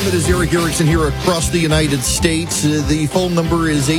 It is Eric Erickson here across the United States. The phone number is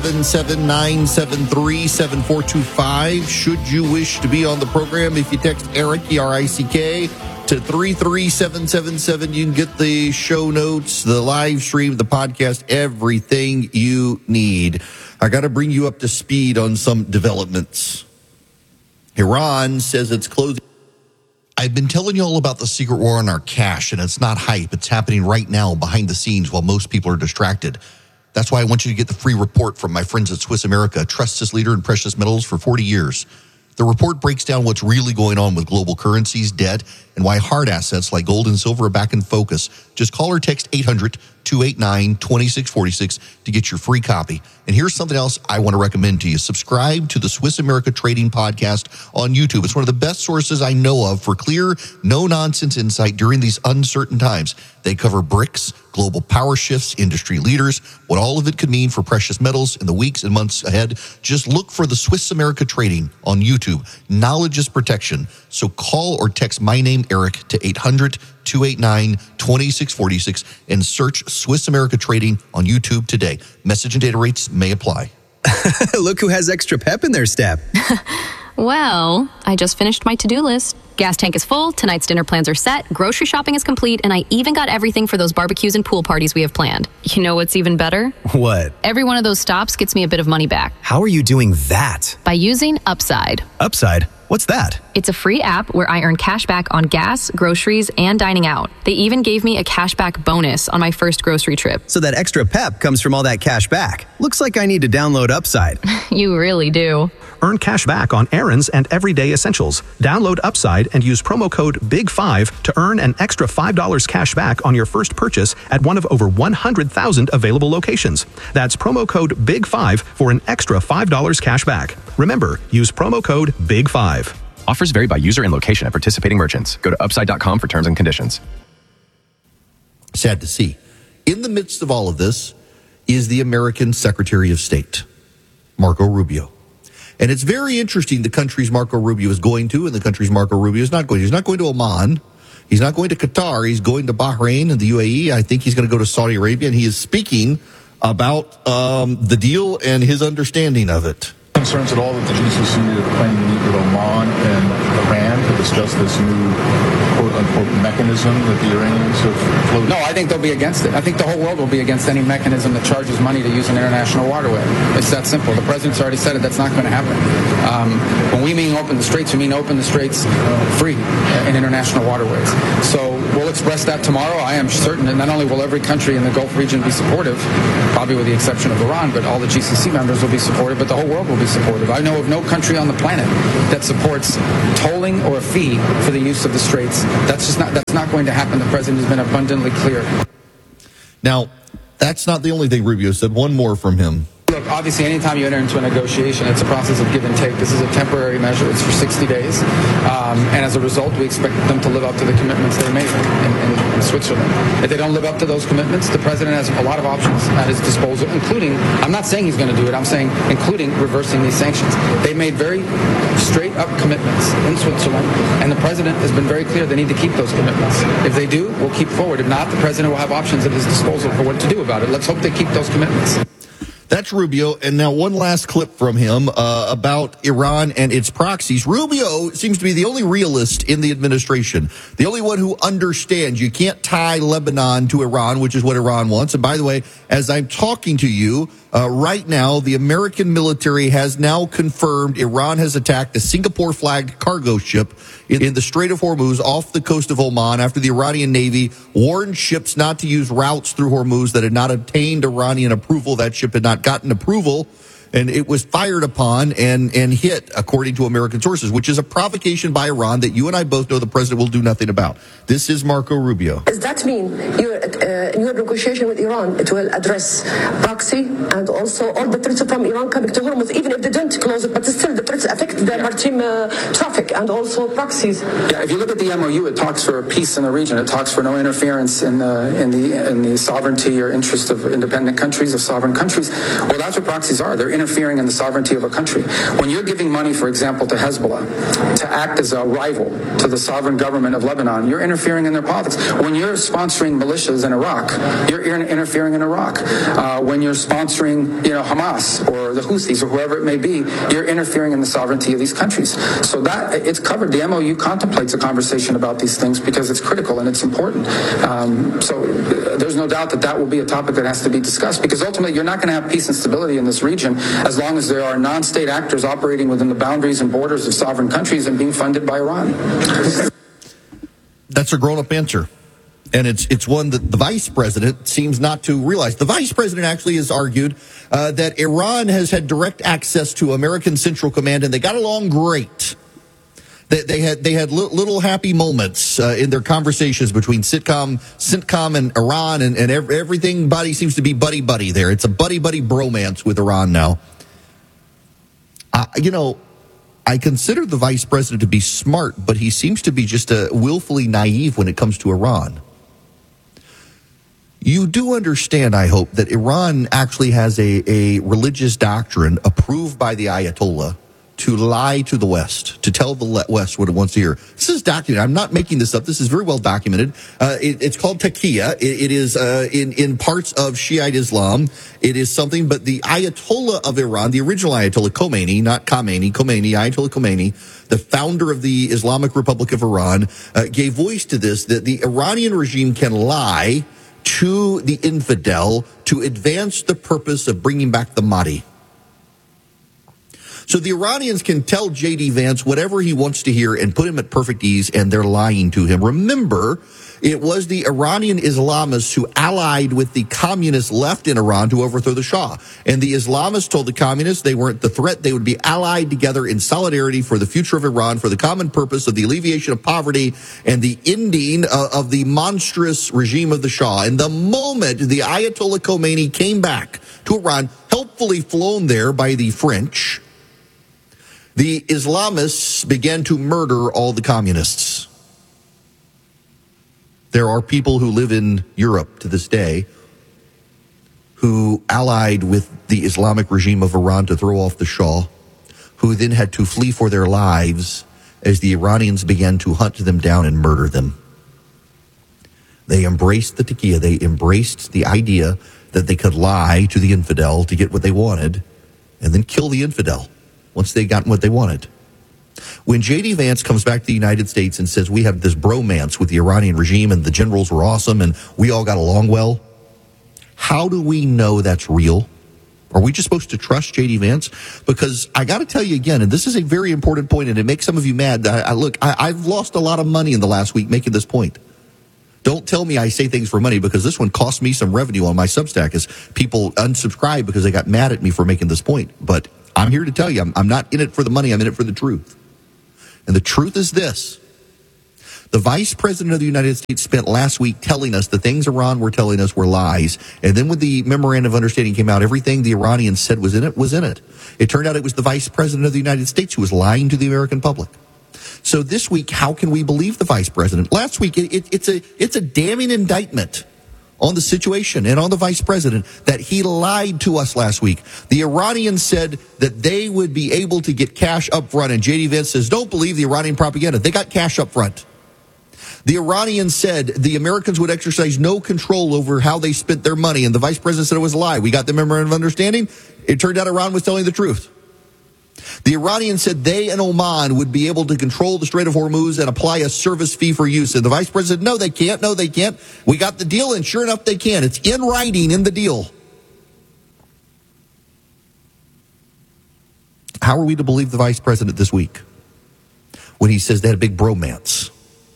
877-973-7425. Should you wish to be on the program, if you text Eric, E-R-I-C-K, to 33777, you can get the show notes, the live stream, the podcast, everything you need. I got to bring you up to speed on some developments. Iran says it's closing. I've been telling you all about the secret war on our cash, and it's not hype. It's happening right now behind the scenes while most people are distracted. That's why I want you to get the free report from my friends at Swiss America, trusted leader in precious metals for 40 years. The report breaks down what's really going on with global currencies, debt, and why hard assets like gold and silver are back in focus. Just call or text 800-289-2646 to get your free copy. And here's something else I want to recommend to you. Subscribe to the Swiss America Trading Podcast on YouTube. It's one of the best sources I know of for clear, no-nonsense insight during these uncertain times. They cover BRICS, global power shifts, industry leaders, what all of it could mean for precious metals in the weeks and months ahead. Just look for the Swiss America Trading on YouTube. Knowledge is protection. So call or text my name, Eric, to 800-289-2646 and search Swiss America Trading on YouTube today. Message and data rates may apply. Look who has extra pep in their step. Well, I just finished my to-do list. Gas tank is full, tonight's dinner plans are set, grocery shopping is complete, and I even got everything for those barbecues and pool parties we have planned. You know what's even better? What? Every one of those stops gets me a bit of money back. How are you doing that? By using Upside. Upside? What's that? It's a free app where I earn cash back on gas, groceries, and dining out. They even gave me a cashback bonus on my first grocery trip. So that extra pep comes from all that cash back. Looks like I need to download Upside. You really do. Earn cash back on errands and everyday essentials. Download Upside and use promo code BIG5 to earn an extra $5 cash back on your first purchase at one of over 100,000 available locations. That's promo code BIG5 for an extra $5 cash back. Remember, use promo code BIG5. Offers vary by user and location at participating merchants. Go to upside.com for terms and conditions. Sad to see. In the midst of all of this is the American Secretary of State, Marco Rubio. And it's very interesting the countries Marco Rubio is going to and the countries Marco Rubio is not going to. He's not going to Oman. He's not going to Qatar. He's going to Bahrain and the UAE. I think he's going to go to Saudi Arabia, and he is speaking about the deal and his understanding of it. Concerns at all that the GCC are planning to meet with Oman and Iran to discuss this new quote-unquote mechanism that the Iranians have floated? No, I think they'll be against it. I think the whole world will be against any mechanism that charges money to use an international waterway. It's that simple. The president's already said it. That's not going to happen. When we mean open the straits, we mean open the straits free in international waterways. So we'll express that tomorrow. I am certain that not only will every country in the Gulf region be supportive, probably with the exception of Iran, but all the GCC members will be supportive, but the whole world will be supportive. I know of no country on the planet that supports tolling or a fee for the use of the straits. That's not going to happen. The president has been abundantly clear. Now, that's not the only thing Rubio said. One more from him. Look, obviously, anytime you enter into a negotiation, it's a process of give and take. This is a temporary measure. It's for 60 days. And as a result, we expect them to live up to the commitments they made in Switzerland. If they don't live up to those commitments, the president has a lot of options at his disposal, including, I'm not saying he's going to do it, I'm saying including reversing these sanctions. They made very straight-up commitments in Switzerland, and the president has been very clear they need to keep those commitments. If they do, we'll keep forward. If not, the president will have options at his disposal for what to do about it. Let's hope they keep those commitments. That's Rubio. And now one last clip from him about Iran and its proxies. Rubio seems to be the only realist in the administration, the only one who understands you can't tie Lebanon to Iran, which is what Iran wants. And by the way, as I'm talking to you right now, the American military has now confirmed Iran has attacked a Singapore-flagged cargo ship in the Strait of Hormuz off the coast of Oman after the Iranian Navy warned ships not to use routes through Hormuz that had not obtained Iranian approval. That ship had not gotten approval, and it was fired upon and hit, according to American sources, which is a provocation by Iran that you and I both know the president will do nothing about. This is Marco Rubio. Does that mean your negotiation with Iran, it will address proxy and also all the threats from Iran coming to Hormuz, even if they don't close it, but still the threats affect the maritime traffic and also proxies? Yeah, if you look at the MOU, it talks for peace in the region. It talks for no interference in the sovereignty or interest of independent countries, of sovereign countries. Well, that's what proxies are. They're interfering in the sovereignty of a country. When you're giving money, for example, to Hezbollah to act as a rival to the sovereign government of Lebanon, you're interfering in their politics. When you're sponsoring militias in Iraq, you're interfering in Iraq. When you're sponsoring, Hamas or the Houthis or whoever it may be, you're interfering in the sovereignty of these countries. So that it's covered. The MOU contemplates a conversation about these things because it's critical and it's important. So there's no doubt that will be a topic that has to be discussed, because ultimately you're not going to have peace and stability in this region as long as there are non-state actors operating within the boundaries and borders of sovereign countries and being funded by Iran. That's a grown-up answer. And it's one that the vice president seems not to realize. The vice president actually has argued that Iran has had direct access to American Central Command, and they got along great. They had little happy moments in their conversations between CENTCOM and Iran, and everybody seems to be buddy there. It's a buddy bromance with Iran now. I consider the vice president to be smart, but he seems to be just willfully naive when it comes to Iran. You do understand, I hope, that Iran actually has a religious doctrine approved by the Ayatollah to lie to the West, to tell the West what it wants to hear. This is documented. I'm not making this up. This is very well documented. It's called taqiyya. It is in parts of Shiite Islam. It is something, but the Ayatollah of Iran, the original Ayatollah Khomeini, not Khomeini, Ayatollah Khomeini, the founder of the Islamic Republic of Iran, gave voice to this, that the Iranian regime can lie to the infidel to advance the purpose of bringing back the Mahdi. So the Iranians can tell J.D. Vance whatever he wants to hear and put him at perfect ease, and they're lying to him. Remember, it was the Iranian Islamists who allied with the communist left in Iran to overthrow the Shah. And the Islamists told the communists they weren't the threat. They would be allied together in solidarity for the future of Iran, for the common purpose of the alleviation of poverty and the ending of the monstrous regime of the Shah. And the moment the Ayatollah Khomeini came back to Iran, helpfully flown there by the French, the Islamists began to murder all the communists. There are people who live in Europe to this day who allied with the Islamic regime of Iran to throw off the Shah, who then had to flee for their lives as the Iranians began to hunt them down and murder them. They embraced the taqiyya. They embraced the idea that they could lie to the infidel to get what they wanted and then kill the infidel once they got what they wanted. When J.D. Vance comes back to the United States and says we have this bromance with the Iranian regime and the generals were awesome and we all got along well, how do we know that's real? Are we just supposed to trust J.D. Vance? Because I got to tell you again, and this is a very important point, and it makes some of you mad. I've lost a lot of money in the last week making this point. Don't tell me I say things for money, because this one cost me some revenue on my Substack as people unsubscribed because they got mad at me for making this point. But I'm here to tell you, I'm not in it for the money, I'm in it for the truth. And the truth is this. The vice president of the United States spent last week telling us the things Iran were telling us were lies. And then when the memorandum of understanding came out, everything the Iranians said was in it. It turned out it was the vice president of the United States who was lying to the American public. So this week, how can we believe the vice president? Last week, it's a damning indictment on the situation and on the vice president that he lied to us last week. The Iranians said that they would be able to get cash up front, and J.D. Vance says, don't believe the Iranian propaganda. They got cash up front. The Iranians said the Americans would exercise no control over how they spent their money, and the vice president said it was a lie. We got the memorandum of understanding. It turned out Iran was telling the truth. The Iranians said they and Oman would be able to control the Strait of Hormuz and apply a service fee for use. And the vice president said, no, they can't. No, they can't. We got the deal, and sure enough, they can. It's in writing in the deal. How are we to believe the vice president this week when he says they had a big bromance?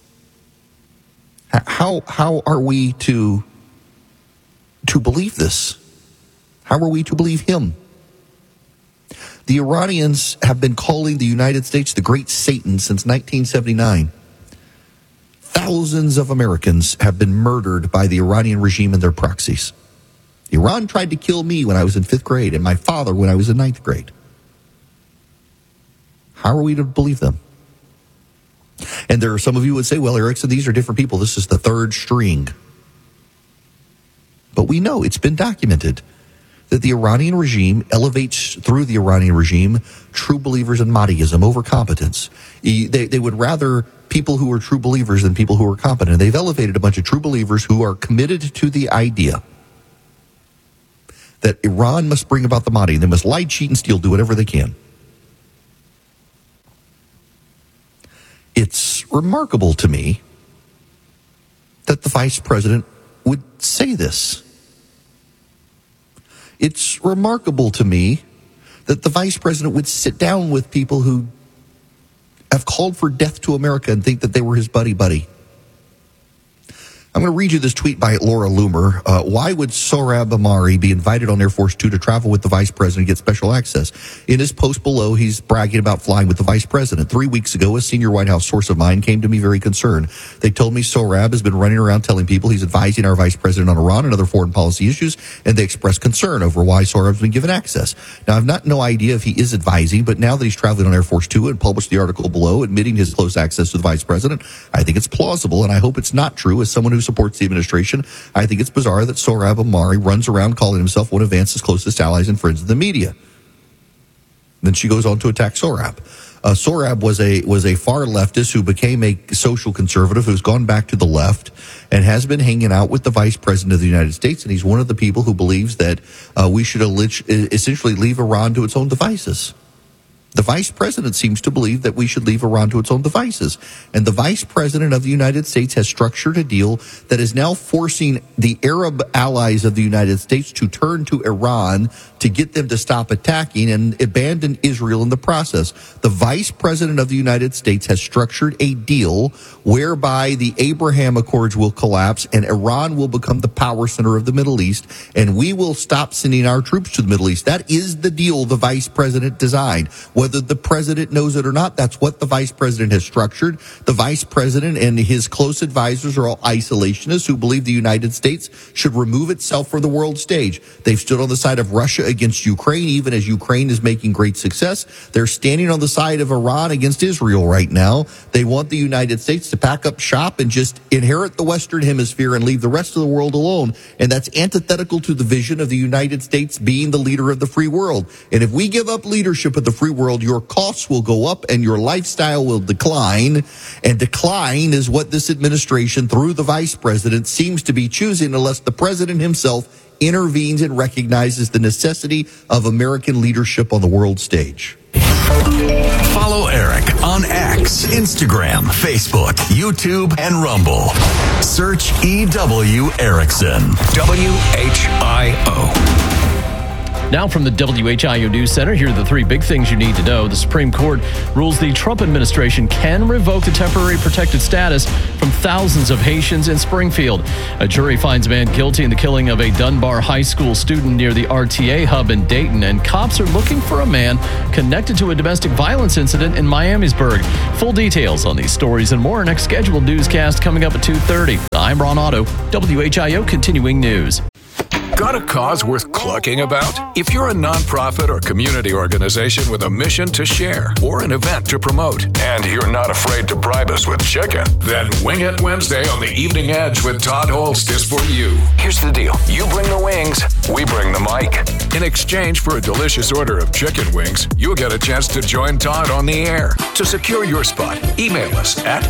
How are we to believe this? How are we to believe him? The Iranians have been calling the United States the Great Satan since 1979. Thousands of Americans have been murdered by the Iranian regime and their proxies. Iran tried to kill me when I was in 5th grade and my father when I was in 9th grade. How are we to believe them? And there are some of you who would say, well, Erickson, these are different people. This is the third string. But we know it's been documented that the Iranian regime elevates through the Iranian regime true believers in Mahdiism over competence. They would rather people who are true believers than people who are competent. They've elevated a bunch of true believers who are committed to the idea that Iran must bring about the Mahdi. They must lie, cheat, and steal, do whatever they can. It's remarkable to me that the vice president would say this. It's remarkable to me that the vice president would sit down with people who have called for death to America and think that they were his buddy. I'm going to read you this tweet by Laura Loomer. Why would Sohrab Ahmari be invited on Air Force 2 to travel with the vice president and get special access? In his post below, he's bragging about flying with the vice president. 3 weeks ago, a senior White House source of mine came to me very concerned. They told me Sohrab has been running around telling people he's advising our vice president on Iran and other foreign policy issues, and they expressed concern over why Sohrab's been given access. Now, I've no idea if he is advising, but now that he's traveling on Air Force 2 and published the article below admitting his close access to the vice president, I think it's plausible, and I hope it's not true. As someone who supports the administration, I think it's bizarre that Sohrab Ahmari runs around calling himself one of Vance's closest allies and friends in the media. Then she goes on to attack Sohrab. Sohrab was a far leftist who became a social conservative who's gone back to the left and has been hanging out with the vice president of the United States, and he's one of the people who believes that we should essentially leave Iran to its own devices. The vice president seems to believe that we should leave Iran to its own devices. And the vice president of the United States has structured a deal that is now forcing the Arab allies of the United States to turn to Iran to get them to stop attacking and abandon Israel in the process. The vice president of the United States has structured a deal whereby the Abraham Accords will collapse and Iran will become the power center of the Middle East, and we will stop sending our troops to the Middle East. That is the deal the vice president designed. Whether the president knows it or not, that's what the vice president has structured. The vice president and his close advisors are all isolationists who believe the United States should remove itself from the world stage. They've stood on the side of Russia against Ukraine, even as Ukraine is making great success. They're standing on the side of Iran against Israel right now. They want the United States to pack up shop and just inherit the Western Hemisphere and leave the rest of the world alone. And that's antithetical to the vision of the United States being the leader of the free world. And if we give up leadership of the free world, your costs will go up and your lifestyle will decline. And decline is what this administration, through the vice president, seems to be choosing unless the president himself intervenes and recognizes the necessity of American leadership on the world stage. Follow Eric on X, Instagram, Facebook, YouTube, and Rumble. Search EW Erickson. WHIO. Now from the WHIO News Center, here are the three big things you need to know. The Supreme Court rules the Trump administration can revoke the temporary protected status from thousands of Haitians in Springfield. A jury finds a man guilty in the killing of a Dunbar High School student near the RTA hub in Dayton, and cops are looking for a man connected to a domestic violence incident in Miamisburg. Full details on these stories and more. Next scheduled newscast coming up at 2:30. I'm Ron Otto, WHIO Continuing News. Got a cause worth clucking about? If you're a nonprofit or community organization with a mission to share or an event to promote, and you're not afraid to bribe us with chicken, then Wing It Wednesday on the Evening Edge with Todd Holst is for you. Here's the deal. You bring the wings, we bring the mic. In exchange for a delicious order of chicken wings, you'll get a chance to join Todd on the air. To secure your spot, email us at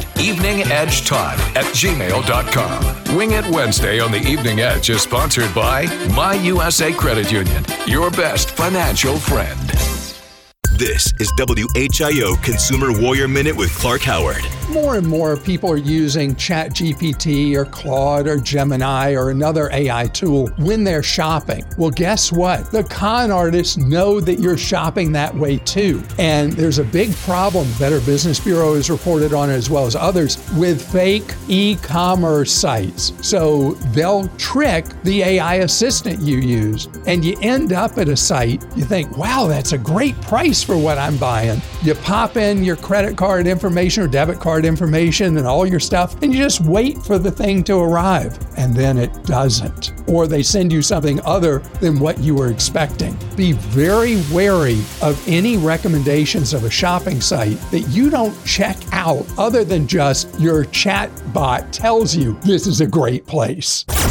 eveningedgetodd@gmail.com. Wing It Wednesday on the Evening Edge is sponsored by My USA Credit Union, your best financial friend. This is WHIO Consumer Warrior Minute with Clark Howard. More and more people are using ChatGPT or Claude or Gemini or another AI tool when they're shopping. Well, guess what? The con artists know that you're shopping that way too. And there's a big problem, Better Business Bureau has reported on it as well as others, with fake e-commerce sites. So they'll trick the AI assistant you use, and you end up at a site, you think, wow, that's a great price for what I'm buying. You pop in your credit card information or debit card information and all your stuff, and you just wait for the thing to arrive, and then it doesn't. Or they send you something other than what you were expecting. Be very wary of any recommendations of a shopping site that you don't check out other than just your chat bot tells you this is a great place.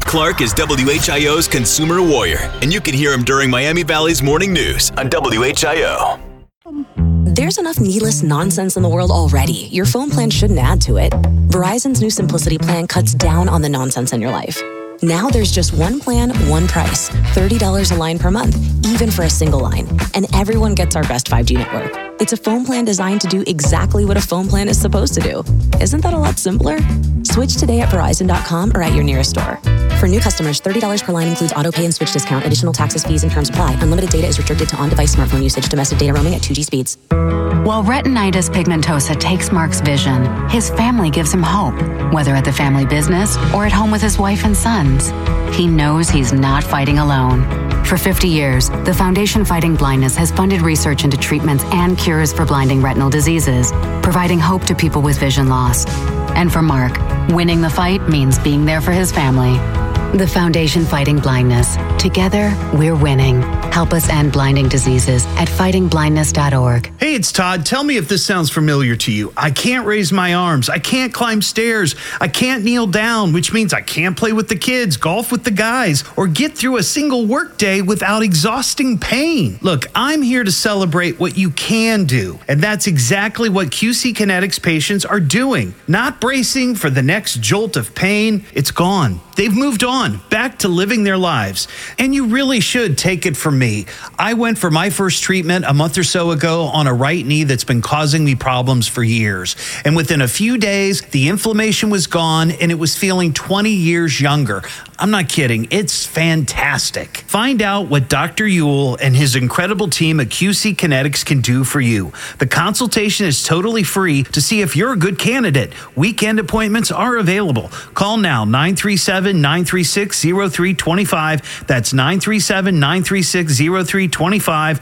Clark is WHIO's consumer warrior, and you can hear him during Miami Valley's morning news on WHIO. There's enough needless nonsense in the world already. Your phone plan shouldn't add to it. Verizon's new Simplicity plan cuts down on the nonsense in your life. Now there's just one plan, one price. $30 a line per month, even for a single line. And everyone gets our best 5G network. It's a phone plan designed to do exactly what a phone plan is supposed to do. Isn't that a lot simpler? Switch today at Verizon.com or at your nearest store. For new customers, $30 per line includes auto pay and switch discount. Additional taxes, fees, and terms apply. Unlimited data is restricted to on-device smartphone usage. Domestic data roaming at 2G speeds. While retinitis pigmentosa takes Mark's vision, his family gives him hope, whether at the family business or at home with his wife and sons. He knows he's not fighting alone. For 50 years, the Foundation Fighting Blindness has funded research into treatments and cures for blinding retinal diseases, providing hope to people with vision loss. And for Mark, winning the fight means being there for his family. The Foundation Fighting Blindness. Together, we're winning. Help us end blinding diseases at fightingblindness.org. Hey, it's Todd. Tell me if this sounds familiar to you. I can't raise my arms. I can't climb stairs. I can't kneel down, which means I can't play with the kids, golf with the guys, or get through a single workday without exhausting pain. Look, I'm here to celebrate what you can do, and that's exactly what QC Kinetics patients are doing. Not bracing for the next jolt of pain. It's gone. They've moved on, back to living their lives. And you really should take it from me. I went for my first treatment a month or so ago on a right knee that's been causing me problems for years. And within a few days, the inflammation was gone and it was feeling 20 years younger. I'm not kidding. It's fantastic. Find out what Dr. Ewell and his incredible team at QC Kinetics can do for you. The consultation is totally free to see if you're a good candidate. Weekend appointments are available. Call now, 937-936-0325. That's 937-936-0325,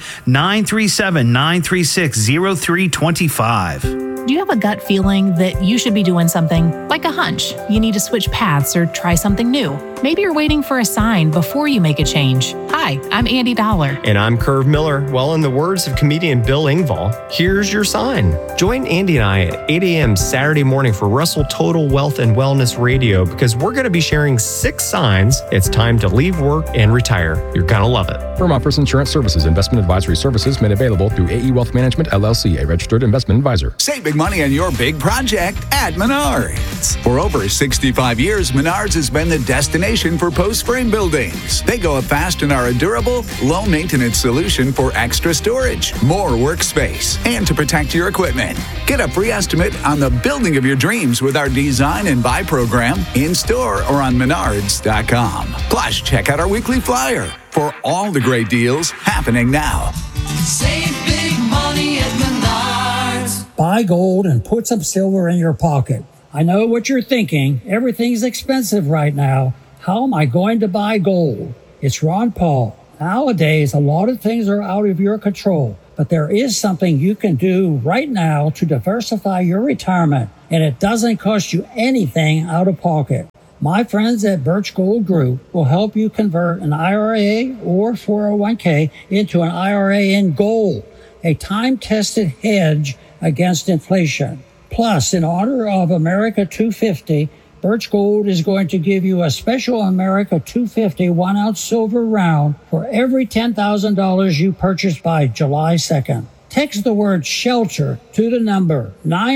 937-936-0325. Do you have a gut feeling that you should be doing something, like a hunch? You need to switch paths or try something new. Maybe you're waiting for a sign before you make a change. Hi, I'm Andy Dollar. And I'm Curve Miller. Well, in the words of comedian Bill Engvall, here's your sign. Join Andy and I at 8 a.m. Saturday morning for Russell Total Wealth and Wellness Radio, because we're going to be sharing 6 signs it's time to leave work and retire. You're going to love it. Firm offers insurance services. Investment advisory services made available through AE Wealth Management, LLC, a registered investment advisor. Save big money on your big project at Menards. For over 65 years, Menards has been the destination for post-frame buildings. They go up fast and are a durable, low-maintenance solution for extra storage, more workspace, and to protect your equipment. Get a free estimate on the building of your dreams with our Design and Buy program in-store or on Menards.com. Plus, check out our weekly flyer for all the great deals happening now. Save big money at Menards. Buy gold and put some silver in your pocket. I know what you're thinking. Everything's expensive right now. How am I going to buy gold? It's Ron Paul. Nowadays, a lot of things are out of your control, but there is something you can do right now to diversify your retirement, and it doesn't cost you anything out of pocket. My friends at Birch Gold Group will help you convert an IRA or 401k into an IRA in gold, a time-tested hedge against inflation. Plus, in honor of America 250, Birch Gold is going to give you a special America 250 1-ounce silver round for every $10,000 you purchase by July 2nd. Text the word SHELTER to the number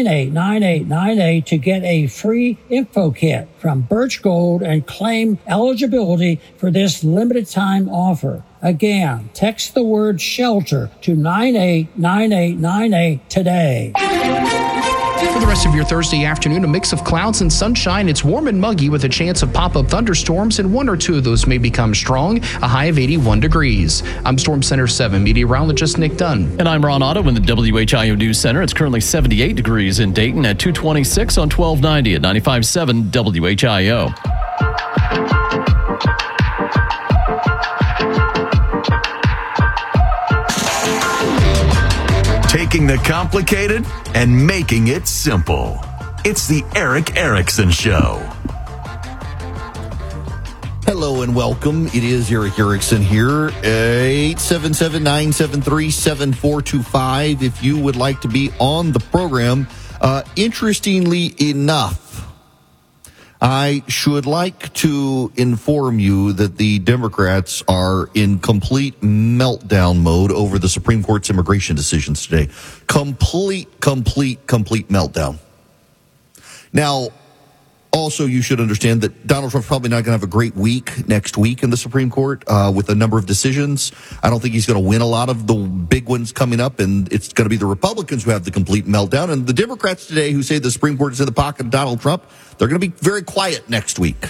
989898 to get a free info kit from Birch Gold and claim eligibility for this limited time offer. Again, text the word SHELTER to 989898 today. For the rest of your Thursday afternoon, a mix of clouds and sunshine. It's warm and muggy with a chance of pop-up thunderstorms, and 1 or 2 of those may become strong, a high of 81 degrees. I'm Storm Center 7 meteorologist Nick Dunn. And I'm Ron Otto in the WHIO News Center. It's currently 78 degrees in Dayton at 226 on 1290 at 95.7 WHIO. Taking the complicated and making it simple. It's the Eric Erickson Show. Hello and welcome. It is Eric Erickson here. 877-973-7425 if you would like to be on the program. Interestingly enough, I should like to inform you that the Democrats are in complete meltdown mode over the Supreme Court's immigration decisions today. Complete meltdown. Now, also, you should understand that Donald Trump's probably not going to have a great week next week in the Supreme Court with a number of decisions. I don't think he's going to win a lot of the big ones coming up, and it's going to be the Republicans who have the complete meltdown. And the Democrats today who say the Supreme Court is in the pocket of Donald Trump, they're going to be very quiet next week.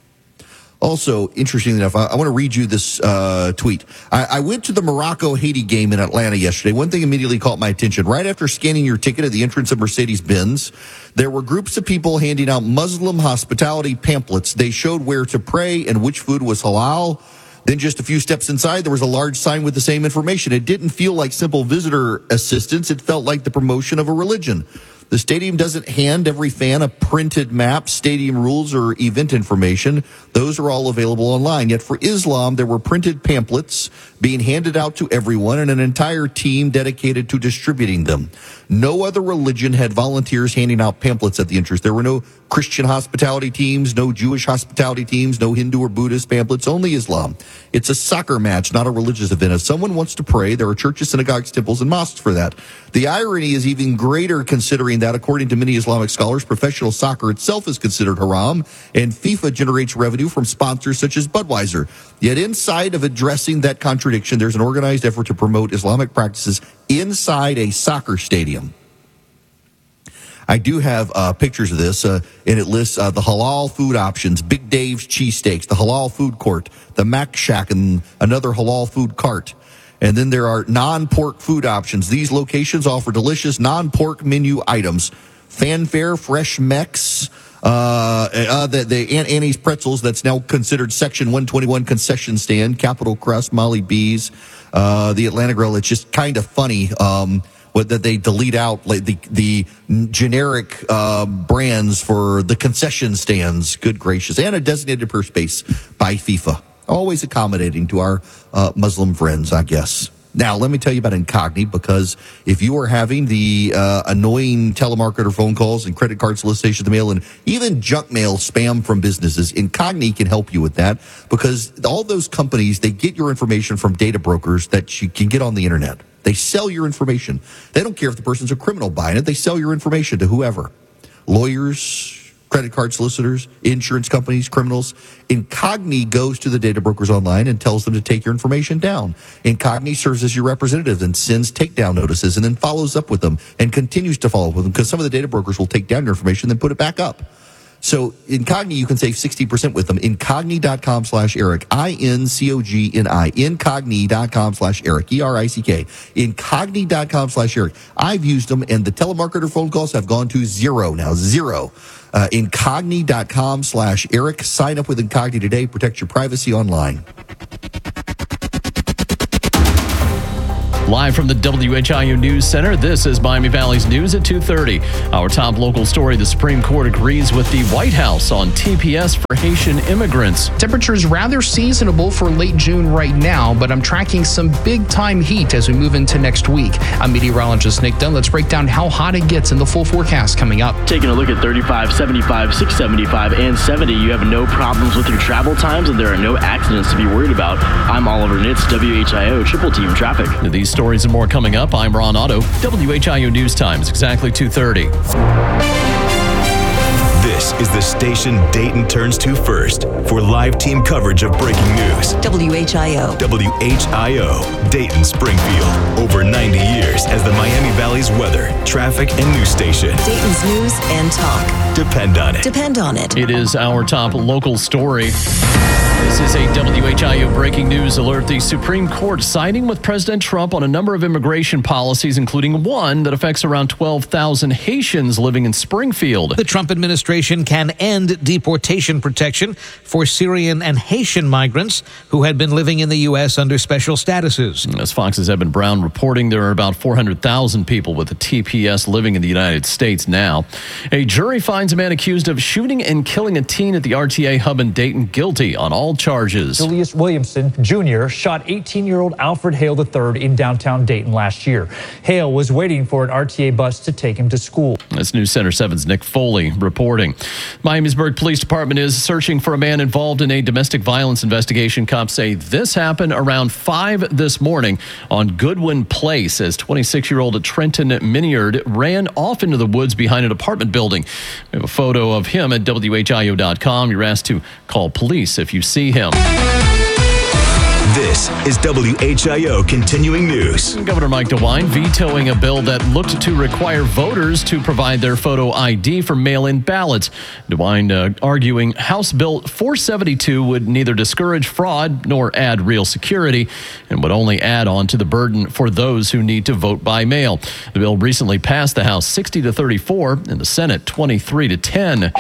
Also, interestingly enough, I want to read you this tweet. I went to the Morocco-Haiti game in Atlanta yesterday. One thing immediately caught my attention. Right after scanning your ticket at the entrance of Mercedes-Benz, there were groups of people handing out Muslim hospitality pamphlets. They showed where to pray and which food was halal. Then just a few steps inside, there was a large sign with the same information. It didn't feel like simple visitor assistance. It felt like the promotion of a religion. The stadium doesn't hand every fan a printed map, stadium rules, or event information. Those are all available online. Yet for Islam, there were printed pamphlets being handed out to everyone and an entire team dedicated to distributing them. No other religion had volunteers handing out pamphlets at the entrance. There were no Christian hospitality teams, no Jewish hospitality teams, no Hindu or Buddhist pamphlets, only Islam. It's a soccer match, not a religious event. If someone wants to pray, there are churches, synagogues, temples, and mosques for that. The irony is even greater considering that, according to many Islamic scholars, professional soccer itself is considered haram, and FIFA generates revenue from sponsors such as Budweiser. Yet inside of addressing that contradiction, there's an organized effort to promote Islamic practices inside a soccer stadium. I do have pictures of this, and it lists the halal food options, Big Dave's Cheesesteaks, the halal food court, the Mac Shack, and another halal food cart. And then there are non-pork food options. These locations offer delicious non-pork menu items. Fanfare, Fresh Mex, the Aunt Annie's Pretzels, that's now considered Section 121 concession stand, Capital Crust, Molly B's, the Atlanta Grill. It's just kind of funny that they delete out like the generic brands for the concession stands. Good gracious. And a designated per space by FIFA. Always accommodating to our Muslim friends, I guess. Now, let me tell you about Incogni, because if you are having the annoying telemarketer phone calls and credit card solicitation of the mail and even junk mail spam from businesses, Incogni can help you with that, because all those companies, they get your information from data brokers that you can get on the internet. They sell your information. They don't care if the person's a criminal buying it. They sell your information to whoever. Lawyers, credit card solicitors, insurance companies, criminals. Incogni goes to the data brokers online and tells them to take your information down. Incogni serves as your representative and sends takedown notices and then follows up with them and continues to follow up with them, because some of the data brokers will take down your information and then put it back up. So Incogni, you can save 60% with them. Incogni.com/Eric. INCOGNI. Incogni.com/Eric. ERICK. Incogni.com/Eric. I've used them, and the telemarketer phone calls have gone to zero now. Zero. Incogni.com/Eric. Sign up with Incogni today. Protect your privacy online. Live from the WHIO News Center, this is Miami Valley's News at 2:30. Our top local story, the Supreme Court agrees with the White House on TPS for Haitian immigrants. Temperatures rather seasonable for late June right now, but I'm tracking some big-time heat as we move into next week. I'm meteorologist Nick Dunn. Let's break down how hot it gets in the full forecast coming up. Taking a look at 35, 75, 675, and 70, you have no problems with your travel times, and there are no accidents to be worried about. I'm Oliver Nitz, WHIO Triple Team Traffic. These stories and more coming up. I'm Ron Otto. WHIO News Time is exactly 2:30. This is the station Dayton turns to first for live team coverage of breaking news. WHIO. WHIO, Dayton Springfield. Over 90 years as the Miami Valley's weather, traffic, and news station. Dayton's news and talk. Depend on it. Depend on it. It is our top local story. This is a WHIO breaking news alert. The Supreme Court siding with President Trump on a number of immigration policies, including one that affects around 12,000 Haitians living in Springfield. The Trump administration can end deportation protection for Syrian and Haitian migrants who had been living in the U.S. under special statuses. As Fox's Eben Brown reporting, there are about 400,000 people with a TPS living in the United States now. A jury finds a man accused of shooting and killing a teen at the RTA hub in Dayton guilty on all charges. Julius Williamson Jr. shot 18-year-old Alfred Hale III in downtown Dayton last year. Hale was waiting for an RTA bus to take him to school. That's News Center 7's Nick Foley reporting. building. Miamisburg Police Department is searching for a man involved in a domestic violence investigation. Cops say this happened around 5 this morning on Goodwin Place as 26-year-old Trenton Miniard ran off into the woods behind an apartment building. We have a photo of him at WHIO.com. You're asked to call police if you see him. This is WHIO Continuing News. Governor Mike DeWine vetoing a bill that looked to require voters to provide their photo ID for mail-in ballots. DeWine arguing House Bill 472 would neither discourage fraud nor add real security and would only add on to the burden for those who need to vote by mail. The bill recently passed the House 60-34 and the Senate 23-10.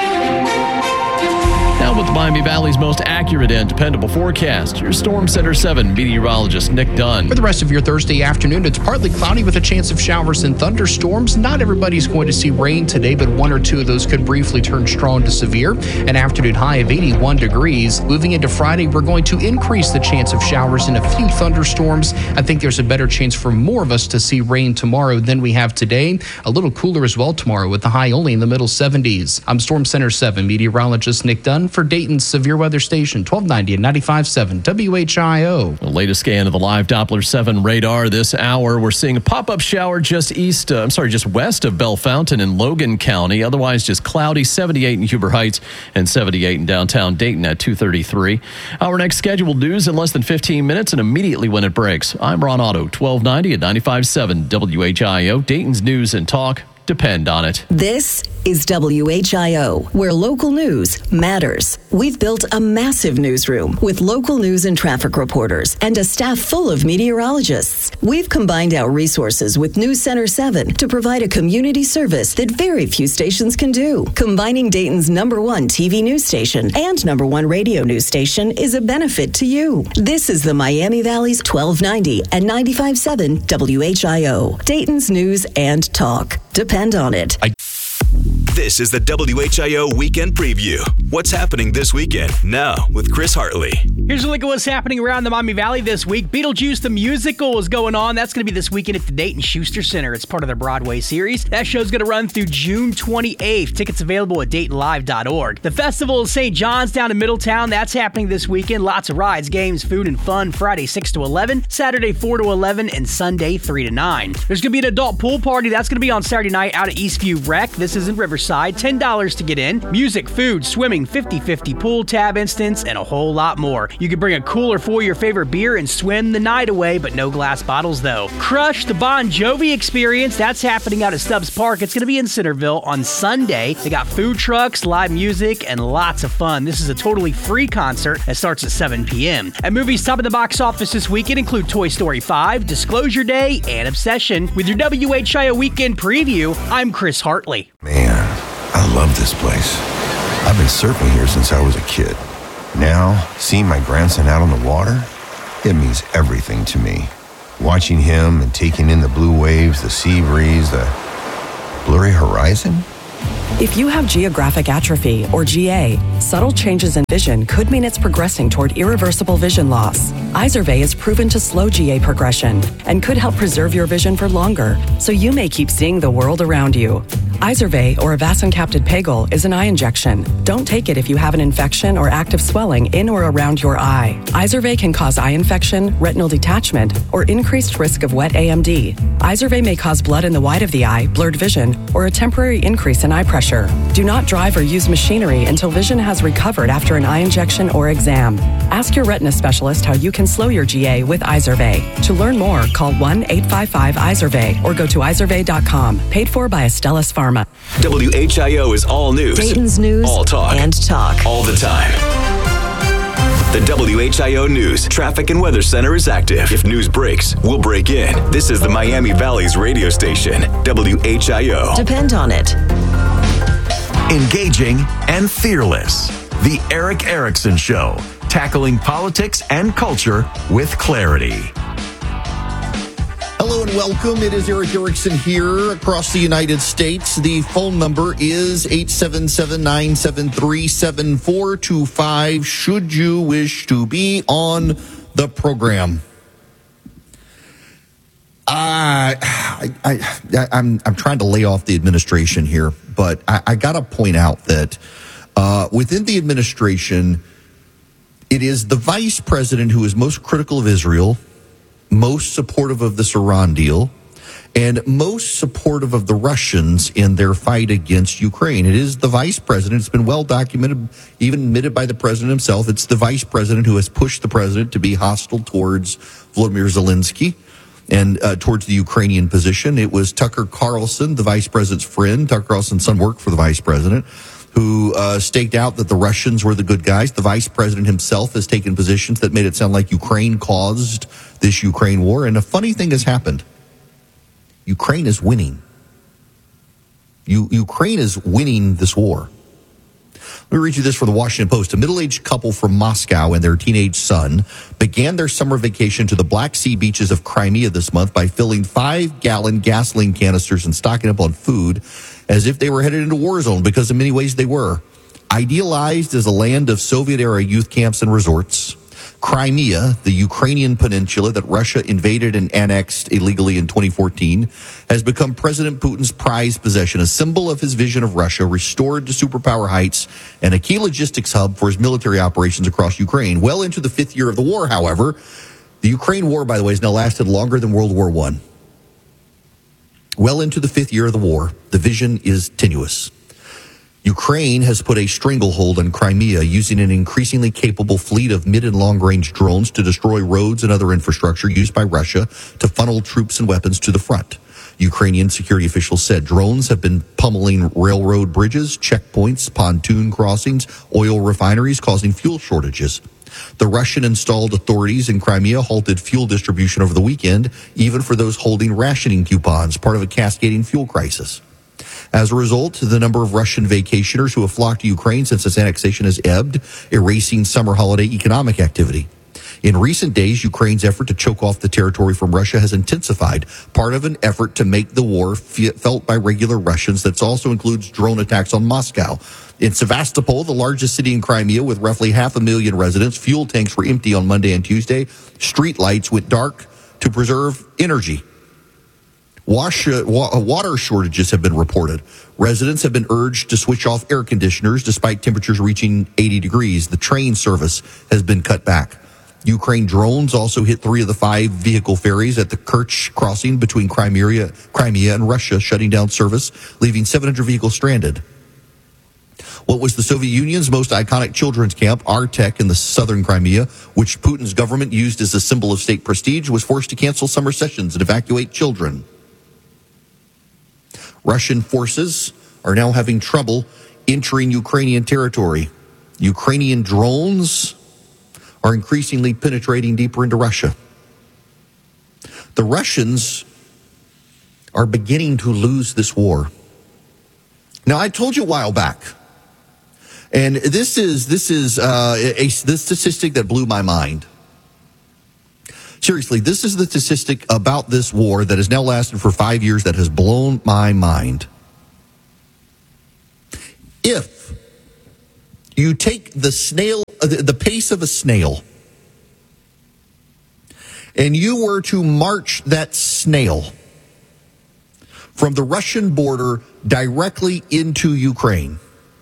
Now with Miami Valley's most accurate and dependable forecast, your Storm Center 7 meteorologist Nick Dunn. For the rest of your Thursday afternoon, it's partly cloudy with a chance of showers and thunderstorms. Not everybody's going to see rain today, but 1 or 2 of those could briefly turn strong to severe. An afternoon high of 81 degrees. Moving into Friday, we're going to increase the chance of showers and a few thunderstorms. I think there's a better chance for more of us to see rain tomorrow than we have today. A little cooler as well tomorrow with the high only in the middle 70s. I'm Storm Center 7 meteorologist Nick Dunn for Dayton's Severe Weather Station, 1290 and 95.7 WHIO. The latest scan of the live Doppler 7 radar this hour. We're seeing a pop-up shower just west of Bellefontaine in Logan County. Otherwise, just cloudy, 78 in Huber Heights and 78 in downtown Dayton at 2:33. Our next scheduled news in less than 15 minutes and immediately when it breaks. I'm Ron Otto, 1290 and 95.7 WHIO. Dayton's News and Talk. Depend on it. This is WHIO, where local news matters. We've built a massive newsroom with local news and traffic reporters and a staff full of meteorologists. We've combined our resources with News Center 7 to provide a community service that very few stations can do. Combining Dayton's #1 TV news station and #1 radio news station is a benefit to you. This is the Miami Valley's 1290 and 95.7 WHIO, Dayton's News and Talk. Depend on it. This is the WHIO Weekend Preview. What's happening this weekend? Now with Chris Hartley. Here's a look at what's happening around the Miami Valley this week. Beetlejuice the Musical is going on. That's going to be this weekend at the Dayton Schuster Center. It's part of their Broadway series. That show's going to run through June 28th. Tickets available at DaytonLive.org. The Festival of St. John's down in Middletown. That's happening this weekend. Lots of rides, games, food, and fun. Friday 6 to 11, Saturday 4 to 11, and Sunday 3 to 9. There's going to be an adult pool party. That's going to be on Saturday night out at Eastview Rec. This is in Riverside. $10 to get in. Music, food, swimming, 50/50 pool tab instance, and a whole lot more. You can bring a cooler for your favorite beer and swim the night away, but no glass bottles though. Crush, the Bon Jovi experience, that's happening out at Stubbs Park. It's going to be in Centerville on Sunday. They got food trucks, live music, and lots of fun. This is a totally free concert that starts at 7 p.m. And movies top of the box office this weekend include Toy Story 5, Disclosure Day, and Obsession. With your WHIO Weekend Preview, I'm Chris Hartley. Man, I love this place. I've been surfing here since I was a kid. Now, seeing my grandson out on the water, it means everything to me. Watching him and taking in the blue waves, the sea breeze, the blurry horizon. If you have geographic atrophy, or GA, subtle changes in vision could mean it's progressing toward irreversible vision loss. Izervay is proven to slow GA progression and could help preserve your vision for longer, so you may keep seeing the world around you. Izervay, or avacincaptad pegol, is an eye injection. Don't take it if you have an infection or active swelling in or around your eye. Izervay can cause eye infection, retinal detachment, or increased risk of wet AMD. Izervay may cause blood in the white of the eye, blurred vision, or a temporary increase in eye pressure. Do not drive or use machinery until vision has recovered after an eye injection or exam. Ask your retina specialist how you can slow your GA with Izervay. To learn more, call 1-855-IZERVAY or go to izervay.com. Paid for by Astellas Pharma. WHIO is all news. Dayton's News all talk. And Talk. All the time. The WHIO News Traffic and Weather Center is active. If news breaks, we'll break in. This is the Miami Valley's radio station, WHIO. Depend on it. Engaging and fearless. The Eric Erickson Show, tackling politics and culture with clarity. Hello and welcome. It is Eric Erickson here across the United States. The phone number is 877-973-7425 should you wish to be on the program. I'm trying to lay off the administration here, but I got to point out that within the administration, it is the vice president who is most critical of Israel, most supportive of this Iran deal, and most supportive of the Russians in their fight against Ukraine. It is the vice president. It's been well documented, even admitted by the president himself. It's the vice president who has pushed the president to be hostile towards Volodymyr Zelensky and towards the Ukrainian position. It was Tucker Carlson, the vice president's friend. Tucker Carlson's son worked for the vice president, who staked out that the Russians were the good guys. The vice president himself has taken positions that made it sound like Ukraine caused this Ukraine war. And a funny thing has happened. Ukraine is winning. Ukraine is winning this war. Let me read you this from the Washington Post. A middle-aged couple from Moscow and their teenage son began their summer vacation to the Black Sea beaches of Crimea this month by filling 5-gallon gasoline canisters and stocking up on food as if they were headed into war zone, because in many ways they were. Idealized as a land of Soviet-era youth camps and resorts, Crimea, the Ukrainian peninsula that Russia invaded and annexed illegally in 2014, has become President Putin's prized possession, a symbol of his vision of Russia restored to superpower heights and a key logistics hub for his military operations across Ukraine. Well into the 5th year of the war, however, the Ukraine war, by the way, has now lasted longer than World War I. Well into the 5th year of the war, the vision is tenuous. Ukraine has put a stranglehold on Crimea, using an increasingly capable fleet of mid and long-range drones to destroy roads and other infrastructure used by Russia to funnel troops and weapons to the front. Ukrainian security officials said drones have been pummeling railroad bridges, checkpoints, pontoon crossings, oil refineries, causing fuel shortages. The Russian-installed authorities in Crimea halted fuel distribution over the weekend, even for those holding rationing coupons, part of a cascading fuel crisis. As a result, the number of Russian vacationers who have flocked to Ukraine since its annexation has ebbed, erasing summer holiday economic activity. In recent days, Ukraine's effort to choke off the territory from Russia has intensified, part of an effort to make the war felt by regular Russians that also includes drone attacks on Moscow. In Sevastopol, the largest city in Crimea with roughly 500,000 residents, fuel tanks were empty on Monday and Tuesday. Street lights went dark to preserve energy. Water shortages have been reported. Residents have been urged to switch off air conditioners despite temperatures reaching 80 degrees. The train service has been cut back. Ukraine drones also hit 3 of the 5 vehicle ferries at the Kerch crossing between Crimea and Russia, shutting down service, leaving 700 vehicles stranded. What was the Soviet Union's most iconic children's camp, Artek, in the southern Crimea, which Putin's government used as a symbol of state prestige, was forced to cancel summer sessions and evacuate children. Russian forces are now having trouble entering Ukrainian territory. Ukrainian drones are increasingly penetrating deeper into Russia. The Russians are beginning to lose this war. Now, I told you a while back, and this is a statistic that blew my mind. Seriously, this is the statistic about this war that has now lasted for 5 years that has blown my mind. If you take the pace of a snail, and you were to march that snail from the Russian border directly into Ukraine,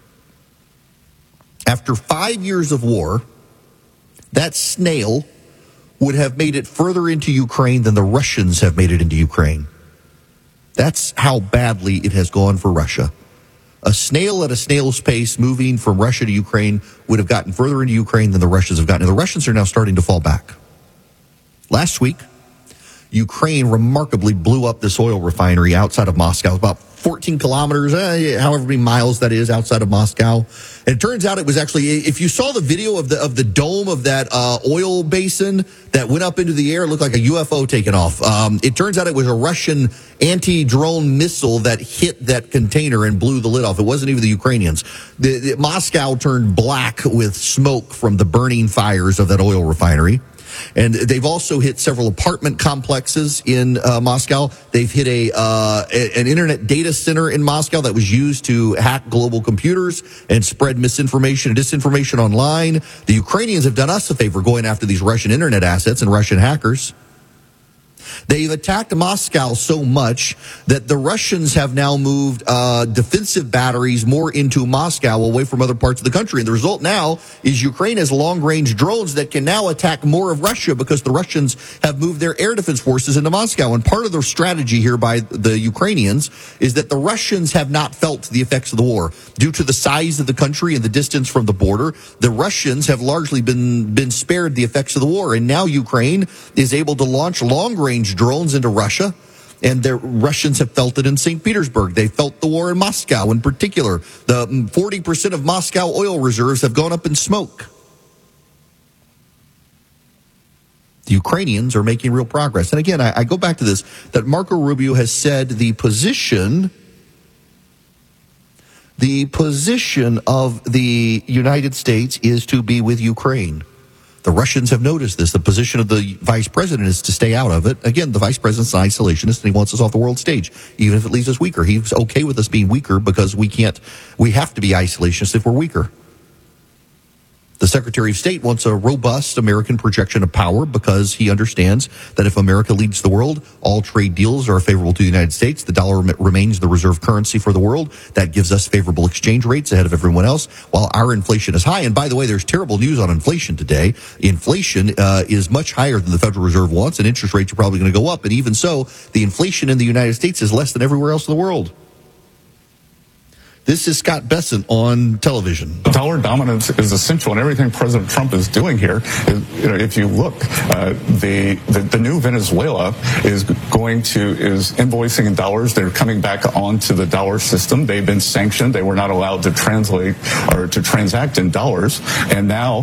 after 5 years of war, that snail would have made it further into Ukraine than the Russians have made it into Ukraine. That's how badly it has gone for Russia. A snail at a snail's pace moving from Russia to Ukraine would have gotten further into Ukraine than the Russians have gotten. And the Russians are now starting to fall back. Last week, Ukraine remarkably blew up this oil refinery outside of Moscow, about 14 kilometers, however many miles that is outside of Moscow. And it turns out it was actually, if you saw the video of the dome of that oil basin that went up into the air, it looked like a UFO taking off. It turns out it was a Russian anti-drone missile that hit that container and blew the lid off. It wasn't even the Ukrainians. Moscow turned black with smoke from the burning fires of that oil refinery. And they've also hit several apartment complexes in Moscow. They've hit an internet data center in Moscow that was used to hack global computers and spread misinformation and disinformation online. The Ukrainians have done us a favor going after these Russian internet assets and Russian hackers. They've attacked Moscow so much that the Russians have now moved defensive batteries more into Moscow away from other parts of the country. And the result now is Ukraine has long-range drones that can now attack more of Russia because the Russians have moved their air defense forces into Moscow. And part of the strategy here by the Ukrainians is that the Russians have not felt the effects of the war. Due to the size of the country and the distance from the border, the Russians have largely been spared the effects of the war. And now Ukraine is able to launch long-range drones into Russia, and the Russians have felt it in St. Petersburg. They felt the war in Moscow in particular. The 40% of Moscow oil reserves have gone up in smoke. The Ukrainians are making real progress. And again, I go back to this, that Marco Rubio has said the position of the United States is to be with Ukraine. The Russians have noticed this. The position of the vice president is to stay out of it. Again, the vice president's an isolationist, and he wants us off the world stage, even if it leaves us weaker. He's okay with us being weaker because we have to be isolationists if we're weaker. The Secretary of State wants a robust American projection of power because he understands that if America leads the world, all trade deals are favorable to the United States. The dollar remains the reserve currency for the world. That gives us favorable exchange rates ahead of everyone else, while our inflation is high. And by the way, there's terrible news on inflation today. Inflation is much higher than the Federal Reserve wants, and interest rates are probably going to go up. And even so, the inflation in the United States is less than everywhere else in the world. This is Scott Bessent on television. Dollar dominance is essential, and everything President Trump is doing here, if you look, the new Venezuela is invoicing in dollars. They're coming back onto the dollar system. They've been sanctioned. They were not allowed to translate or to transact in dollars, and now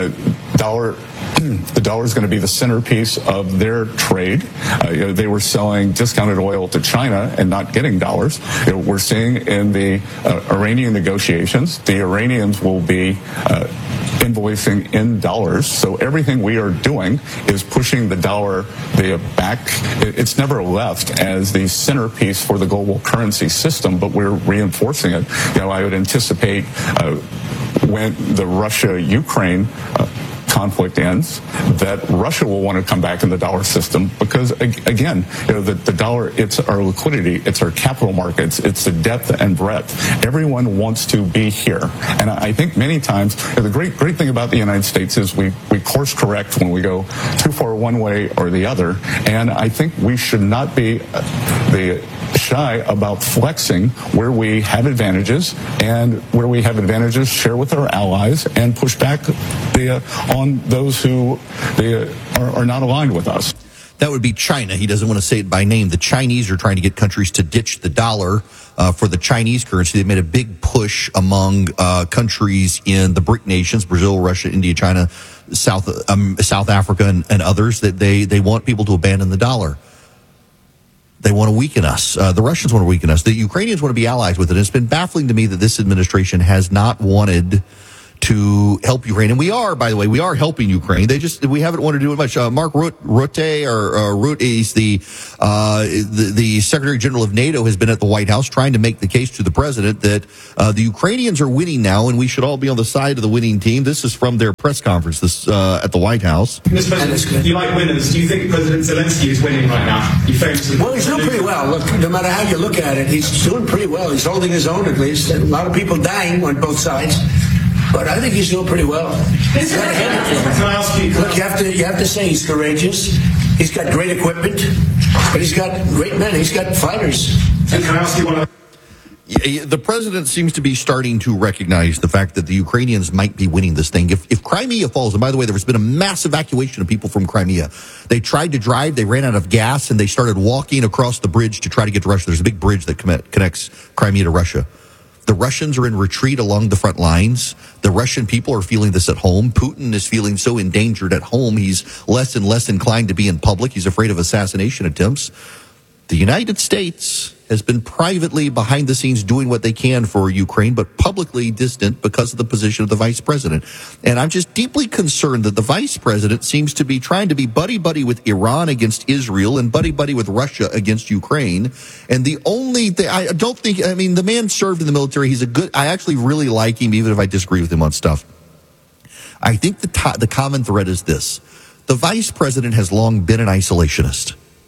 the dollar is going to be the centerpiece of their trade. They were selling discounted oil to China and not getting dollars. We're seeing in the Iranian negotiations, the Iranians will be invoicing in dollars. So everything we are doing is pushing the dollar back. It's never left as the centerpiece for the global currency system, but we're reinforcing it. I would anticipate when the Russia-Ukraine conflict ends, that Russia will want to come back in the dollar system because, again, the dollar, it's our liquidity, it's our capital markets, it's the depth and breadth. Everyone wants to be here. And I think many times, the great thing about the United States is we course correct when we go too far one way or the other. And I think we should not be shy about flexing where we have advantages, and where we have advantages, share with our allies and push back on those who are not aligned with us. That would be China. He doesn't want to say it by name. The Chinese are trying to get countries to ditch the dollar for the Chinese currency. They made a big push among countries in the BRIC nations, Brazil, Russia, India, China, South Africa, and others, that they want people to abandon the dollar. They want to weaken us. The Russians want to weaken us. The Ukrainians want to be allies with it. It's been baffling to me that this administration has not wanted to help Ukraine. And we are, by the way, helping Ukraine. We haven't wanted to do it much. Mark Rutte, he's the Secretary General of NATO, has been at the White House trying to make the case to the president that the Ukrainians are winning now, and we should all be on the side of the winning team. This is from their press conference at the White House. Mr. President, you like winners. Do you think President Zelensky is winning right now? Well, he's doing pretty well. Look, no matter how you look at it, he's doing pretty well. He's holding his own, at least. A lot of people dying on both sides. But I think he's doing pretty well. Can I ask you? Look, you have to say he's courageous. He's got great equipment, but he's got great men. He's got fighters. And can I ask you one? The president seems to be starting to recognize the fact that the Ukrainians might be winning this thing. If Crimea falls, and by the way, there's been a mass evacuation of people from Crimea. They tried to drive, they ran out of gas, and they started walking across the bridge to try to get to Russia. There's a big bridge that connects Crimea to Russia. The Russians are in retreat along the front lines. The Russian people are feeling this at home. Putin is feeling so endangered at home, he's less and less inclined to be in public. He's afraid of assassination attempts. The United States has been privately behind the scenes doing what they can for Ukraine, but publicly distant because of the position of the vice president. And I'm just deeply concerned that the vice president seems to be trying to be buddy-buddy with Iran against Israel and buddy-buddy with Russia against Ukraine. And the only thing, the man served in the military. I actually really like him, even if I disagree with him on stuff. I think the common thread is this. The vice president has long been an isolationist.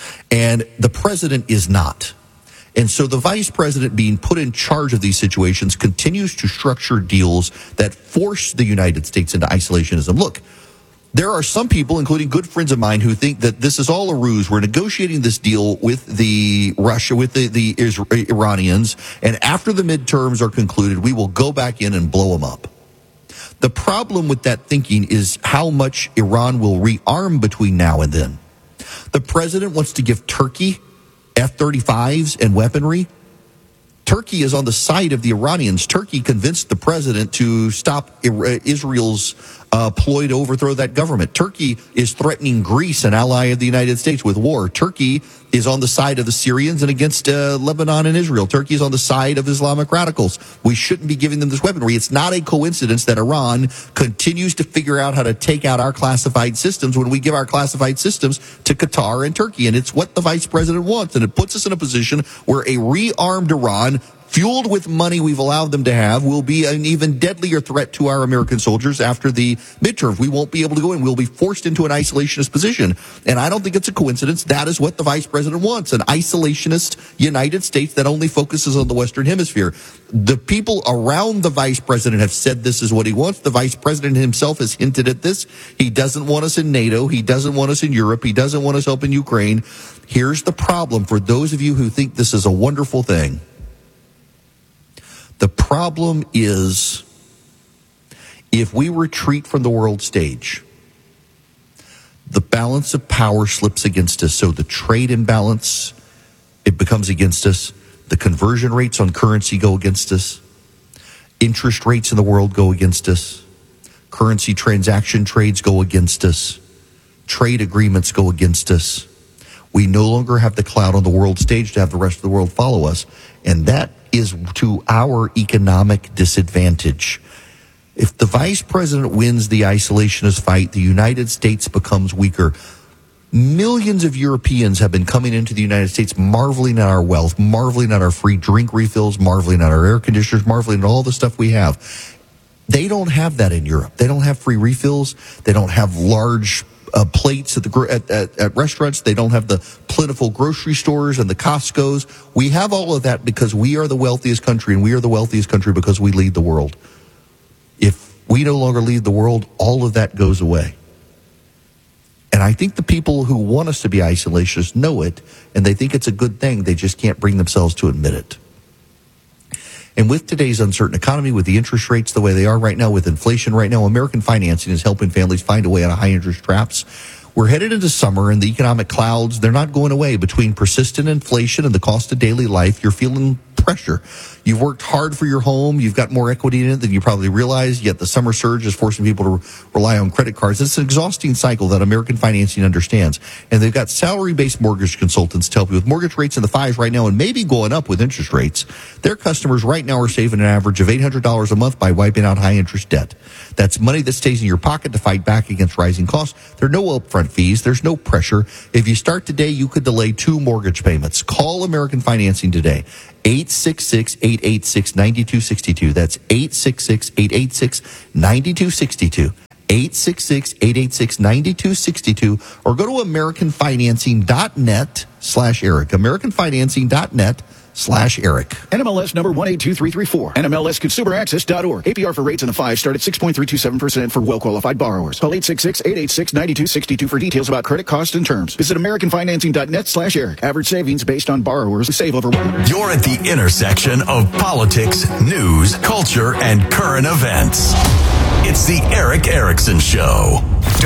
And the president is not. And so the vice president being put in charge of these situations continues to structure deals that force the United States into isolationism. Look, there are some people, including good friends of mine, who think that this is all a ruse. We're negotiating this deal with the Iranians, and after the midterms are concluded, we will go back in and blow them up. The problem with that thinking is how much Iran will rearm between now and then. The president wants to give Turkey F-35s and weaponry. Turkey is on the side of the Iranians. Turkey convinced the president to stop Israel's ploy to overthrow that government. Turkey is threatening Greece, an ally of the United States, with war. Turkey is on the side of the Syrians and against Lebanon and Israel. Turkey is on the side of Islamic radicals. We shouldn't be giving them this weaponry. It's not a coincidence that Iran continues to figure out how to take out our classified systems when we give our classified systems to Qatar and Turkey. And it's what the vice president wants. And it puts us in a position where a rearmed Iran, fueled with money we've allowed them to have, will be an even deadlier threat to our American soldiers after the midterms. We won't be able to go in. We'll be forced into an isolationist position. And I don't think it's a coincidence. That is what the vice president wants, an isolationist United States that only focuses on the Western Hemisphere. The people around the vice president have said this is what he wants. The vice president himself has hinted at this. He doesn't want us in NATO. He doesn't want us in Europe. He doesn't want us helping Ukraine. Here's the problem for those of you who think this is a wonderful thing. The problem is, if we retreat from the world stage, the balance of power slips against us. So the trade imbalance, it becomes against us. The conversion rates on currency go against us. Interest rates in the world go against us. Currency transaction trades go against us. Trade agreements go against us. We no longer have the clout on the world stage to have the rest of the world follow us. And that is to our economic disadvantage. If the vice president wins the isolationist fight, the United States becomes weaker. Millions of Europeans have been coming into the United States marveling at our wealth, marveling at our free drink refills, marveling at our air conditioners, marveling at all the stuff we have. They don't have that in Europe. They don't have free refills. They don't have large plates at restaurants. They don't have the plentiful grocery stores and the Costco's. We have all of that because we are the wealthiest country, and we are the wealthiest country because we lead the world. If we no longer lead the world, all of that goes away. And I think the people who want us to be isolationists know it, and they think it's a good thing. They just can't bring themselves to admit it. And with today's uncertain economy, with the interest rates the way they are right now, with inflation right now, American Financing is helping families find a way out of high interest traps. We're headed into summer, and the economic clouds, they're not going away. Between persistent inflation and the cost of daily life, you're feeling pressure. You've worked hard for your home. You've got more equity in it than you probably realize, yet the summer surge is forcing people to rely on credit cards. It's an exhausting cycle that American Financing understands. And they've got salary-based mortgage consultants to help you with mortgage rates in the 5s right now and maybe going up with interest rates. Their customers right now are saving an average of $800 a month by wiping out high-interest debt. That's money that stays in your pocket to fight back against rising costs. There are no upfront fees. There's no pressure. If you start today, you could delay 2 mortgage payments. Call American Financing today. 866-886-9262. That's 866-886-9262. 866-886-9262. Or go to AmericanFinancing.net/Eric. AmericanFinancing.net/Eric. NMLS number 182334. NMLSConsumerAccess.org. APR for rates in the 5 start at 6.327% for well-qualified borrowers. Call 866-886-9262 for details about credit costs and terms. Visit AmericanFinancing.net/Eric. Average savings based on borrowers who save over $100. You're at the intersection of politics, news, culture, and current events. It's the Eric Erickson Show.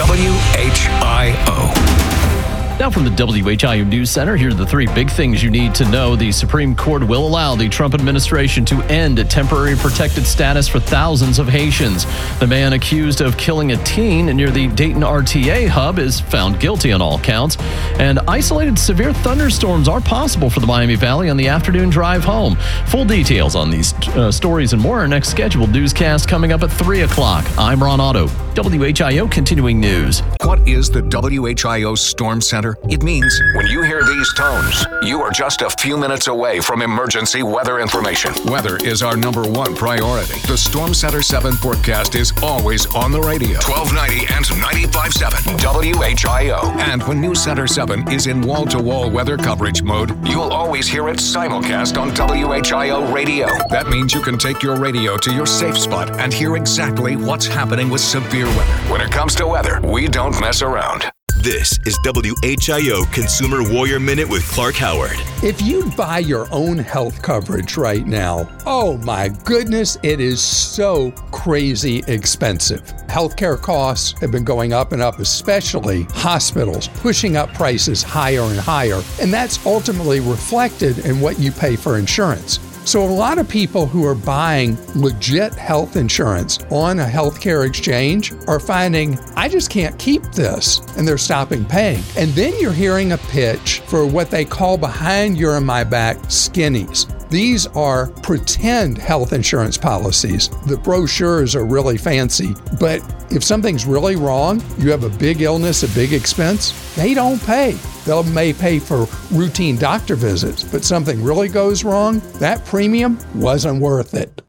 WHIO. Now from the WHIO News Center, here are the 3 big things you need to know. The Supreme Court will allow the Trump administration to end temporary protected status for thousands of Haitians. The man accused of killing a teen near the Dayton RTA hub is found guilty on all counts. And isolated severe thunderstorms are possible for the Miami Valley on the afternoon drive home. Full details on these stories and more. Our next scheduled newscast coming up at 3 o'clock. I'm Ron Otto. WHIO continuing news. What is the WHIO Storm Center? It means when you hear these tones, you are just a few minutes away from emergency weather information. Weather is our #1 priority. The Storm Center 7 forecast is always on the radio. 1290 and 95.7 WHIO. And when News Center 7 is in wall-to-wall weather coverage mode, you'll always hear it simulcast on WHIO radio. That means you can take your radio to your safe spot and hear exactly what's happening with severe weather. When it comes to weather, we don't mess around. This is WHIO Consumer Warrior Minute with Clark Howard. If you buy your own health coverage right now, oh my goodness, it is so crazy expensive. Healthcare costs have been going up and up, especially hospitals, pushing up prices higher and higher, and that's ultimately reflected in what you pay for insurance. So a lot of people who are buying legit health insurance on a healthcare exchange are finding, I just can't keep this, and they're stopping paying. And then you're hearing a pitch for what they call behind your and my back skinnies. These are pretend health insurance policies. The brochures are really fancy, but if something's really wrong, you have a big illness, a big expense, they don't pay. They may pay for routine doctor visits, but something really goes wrong, that premium wasn't worth it.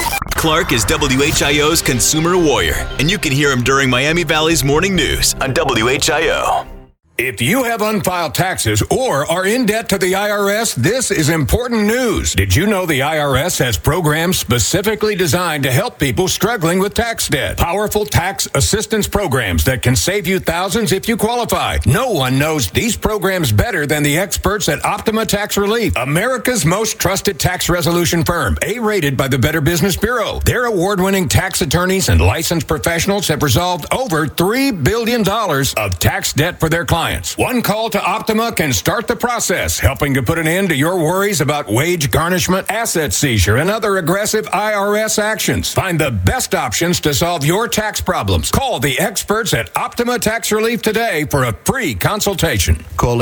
Clark is WHIO's Consumer Warrior, and you can hear him during Miami Valley's Morning News on WHIO. If you have unfiled taxes or are in debt to the IRS, this is important news. Did you know the IRS has programs specifically designed to help people struggling with tax debt? Powerful tax assistance programs that can save you thousands if you qualify. No one knows these programs better than the experts at Optima Tax Relief, America's most trusted tax resolution firm, A-rated by the Better Business Bureau. Their award-winning tax attorneys and licensed professionals have resolved over $3 billion of tax debt for their clients. One call to Optima can start the process, helping to put an end to your worries about wage garnishment, asset seizure, and other aggressive IRS actions. Find the best options to solve your tax problems. Call the experts at Optima Tax Relief today for a free consultation. Call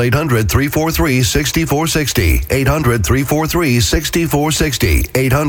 800-343-6460. 800-343-6460.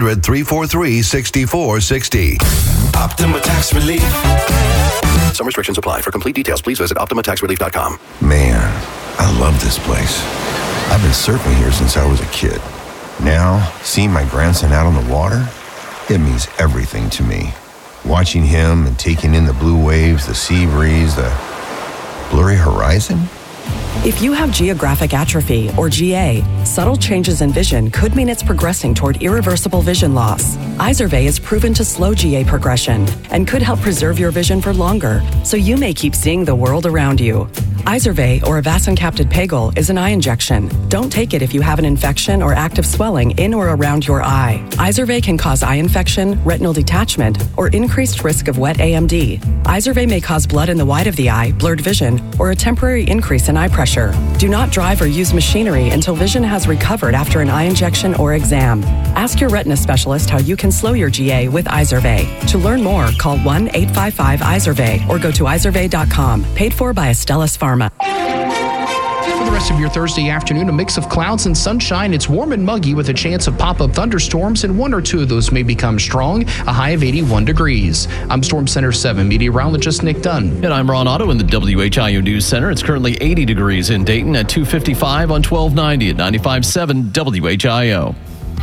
800-343-6460. Optima Tax Relief. Some restrictions apply. For complete details, please visit OptimaTaxRelief.com. Man, I love this place. I've been surfing here since I was a kid. Now, seeing my grandson out on the water, it means everything to me. Watching him and taking in the blue waves, the sea breeze, the blurry horizon. If you have geographic atrophy, or GA, subtle changes in vision could mean it's progressing toward irreversible vision loss. Izervay is proven to slow GA progression and could help preserve your vision for longer, so you may keep seeing the world around you. Izervay, or avacincaptad pegol, is an eye injection. Don't take it if you have an infection or active swelling in or around your eye. Izervay can cause eye infection, retinal detachment, or increased risk of wet AMD. Izervay may cause blood in the white of the eye, blurred vision, or a temporary increase in eye pressure. Do not drive or use machinery until vision has recovered after an eye injection or exam. Ask your retina specialist how you can slow your GA with Izervay. To learn more, call 1-855-IZERVAY or go to izervay.com. Paid for by Astellas Pharma. For the rest of your Thursday afternoon, a mix of clouds and sunshine. It's warm and muggy with a chance of pop-up thunderstorms, and one or two of those may become strong, a high of 81 degrees. I'm Storm Center 7 meteorologist Nick Dunn. And I'm Ron Otto in the WHIO News Center. It's currently 80 degrees in Dayton at 255 on 1290 at 95.7 WHIO.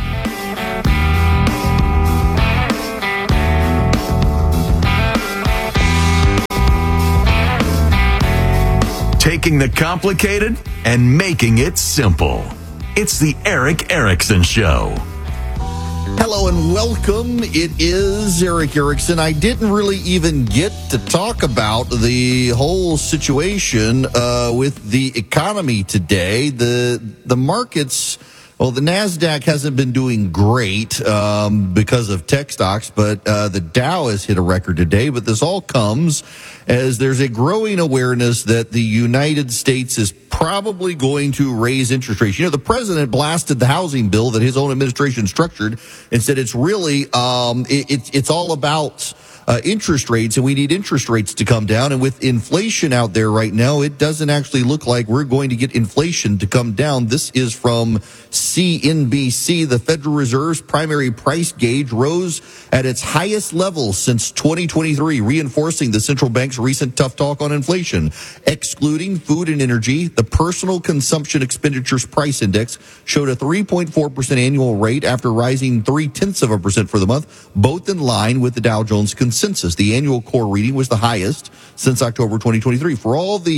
Taking the complicated and making it simple. It's the Eric Erickson Show. Hello and welcome. It is Eric Erickson. I didn't really even get to talk about the whole situation with the economy today. The markets, well, the NASDAQ hasn't been doing great because of tech stocks, but the Dow has hit a record today. But this all comes as there's a growing awareness that the United States is probably going to raise interest rates. You know, the president blasted the housing bill that his own administration structured and said it's really it's all about interest rates, and we need interest rates to come down. And with inflation out there right now, it doesn't actually look like we're going to get inflation to come down. This is from CNBC. The Federal Reserve's primary price gauge rose at its highest level since 2023, reinforcing the central bank's recent tough talk on inflation. Excluding food and energy, the Personal Consumption Expenditures Price Index showed a 3.4% annual rate after rising 0.3% for the month, both in line with the Dow Jones consensus. The annual core reading was the highest since October 2023. For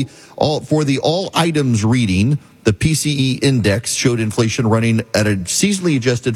all items reading, the PCE index showed inflation running at a seasonally adjusted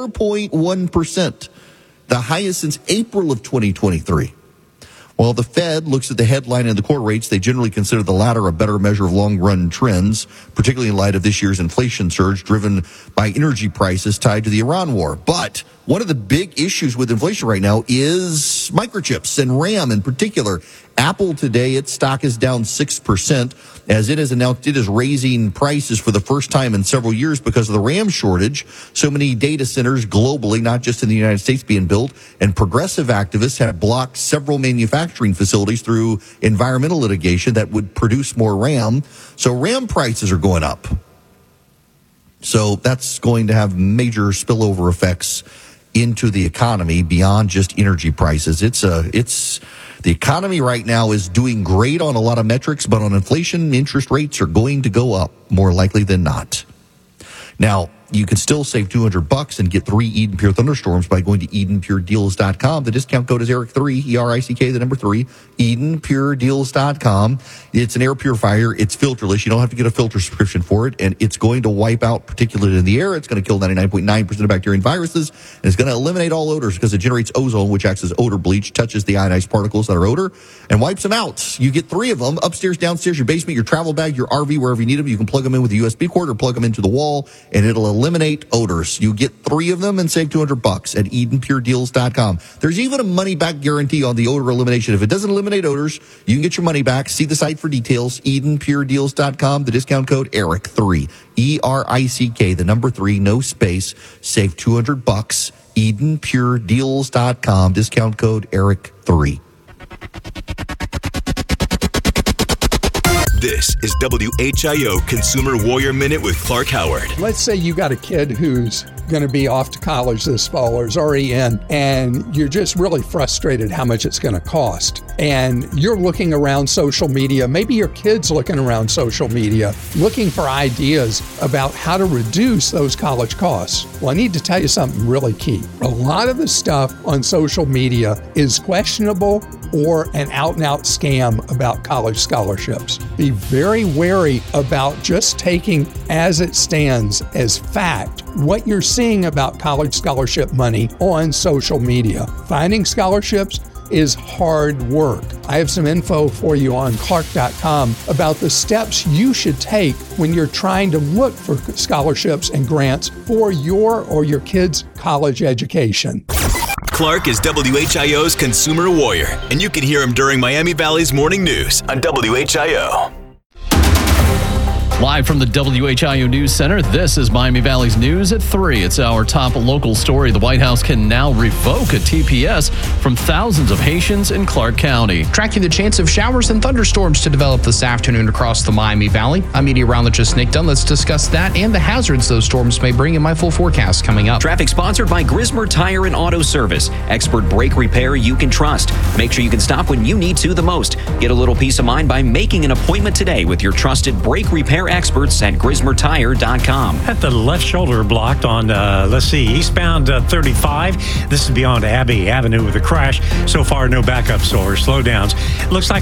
4.1%, the highest since April of 2023. While the Fed looks at the headline and the core rates, they generally consider the latter a better measure of long-run trends, particularly in light of this year's inflation surge driven by energy prices tied to the Iran war. But one of the big issues with inflation right now is microchips and RAM in particular. Apple today, its stock is down 6% as it has announced it is raising prices for the first time in several years because of the RAM shortage. So many data centers globally, not just in the United States, being built, and progressive activists have blocked several manufacturing facilities through environmental litigation that would produce more RAM. So RAM prices are going up. So that's going to have major spillover effects into the economy beyond just energy prices. The economy right now is doing great on a lot of metrics, but on inflation, interest rates are going to go up more likely than not. Now, you can still save $200 and get 3 Eden Pure thunderstorms by going to EdenPureDeals.com. The discount code is ERIC3, E-R-I-C-K, the number 3, EdenPureDeals.com. It's an air purifier. It's filterless. You don't have to get a filter subscription for it, and it's going to wipe out particulate in the air. It's going to kill 99.9% of bacteria and viruses, and it's going to eliminate all odors because it generates ozone, which acts as odor bleach, touches the ionized particles that are odor, and wipes them out. You get 3 of them, upstairs, downstairs, your basement, your travel bag, your RV, wherever you need them. You can plug them in with a USB cord or plug them into the wall, and it'll eliminate odors. You get 3 of them and save $200 at EdenPureDeals.com. There's even a money-back guarantee on the odor elimination. If it doesn't eliminate odors, you can get your money back. See the site for details. EdenPureDeals.com. The discount code ERIC3, E-R-I-C-K, the number 3, no space. Save $200. EdenPureDeals.com. Discount code ERIC3. This is WHIO Consumer Warrior Minute with Clark Howard. Let's say you got a kid who's going to be off to college this fall or is already in, and you're just really frustrated how much it's going to cost. And you're looking around social media, maybe your kid's looking around social media, looking for ideas about how to reduce those college costs. Well, I need to tell you something really key. A lot of the stuff on social media is questionable or an out-and-out scam about college scholarships. Be very wary about just taking as it stands as fact what you're seeing about college scholarship money on social media. Finding scholarships is hard work. I have some info for you on Clark.com about the steps you should take when you're trying to look for scholarships and grants for your or your kid's college education. Clark is WHIO's Consumer Warrior, and you can hear him during Miami Valley's Morning News on WHIO. Live from the WHIO News Center, this is Miami Valley's News at 3. It's our top local story. The White House can now revoke a TPS from thousands of Haitians in Clark County. Tracking the chance of showers and thunderstorms to develop this afternoon across the Miami Valley. I'm meteorologist Nick Dunn. Let's discuss that and the hazards those storms may bring in my full forecast coming up. Traffic sponsored by Grismer Tire and Auto Service. Expert brake repair you can trust. Make sure you can stop when you need to the most. Get a little peace of mind by making an appointment today with your trusted brake repair experts at GrismerTire.com. At the left shoulder blocked on, eastbound 35. This is beyond Abbey Avenue with a crash. So far, no backups or slowdowns. Looks like